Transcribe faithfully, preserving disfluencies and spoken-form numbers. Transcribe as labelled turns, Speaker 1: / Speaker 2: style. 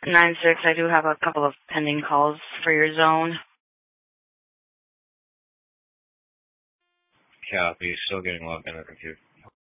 Speaker 1: nine six, I do have a couple of pending calls for your zone.
Speaker 2: Copy. Still getting logged in the computer.